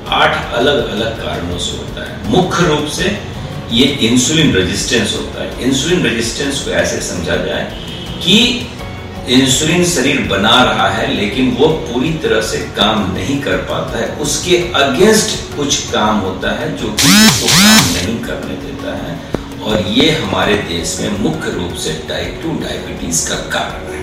8 अलग अलग कारणों से होता है। मुख्य रूप से ये इंसुलिन रेजिस्टेंस होता है। इंसुलिन रेजिस्टेंस को ऐसे समझा जाए कि इंसुलिन शरीर बना रहा है लेकिन वो पूरी तरह से काम नहीं कर पाता है, उसके अगेंस्ट कुछ काम होता है जो कि उसको काम नहीं करने देता है, और ये हमारे देश में मुख्य रूप से टाइप 2 डायबिटीज का कारण है।